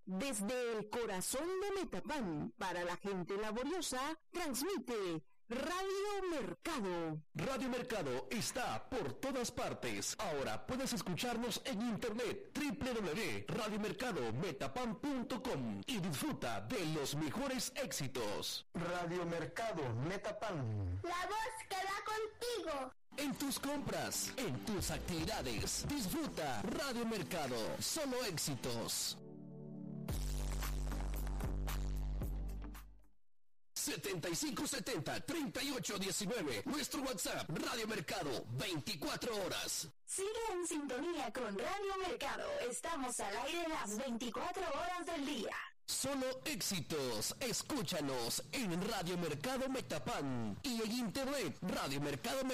Desde el corazón de Metapán, para la gente laboriosa, transmite Radio Mercado. Radio Mercado está por todas partes. Ahora puedes escucharnos en internet www.radiomercadometapan.com y disfruta de los mejores éxitos. Radio Mercado Metapan. La voz que va contigo. En tus compras, en tus actividades, disfruta Radio Mercado. Solo éxitos. 7570-3819. Nuestro WhatsApp, Radio Mercado, 24 horas. Sigue en sintonía con Radio Mercado. Estamos al aire las 24 horas del día. Solo éxitos. Escúchanos en Radio Mercado Metapán y en internet Radio Mercado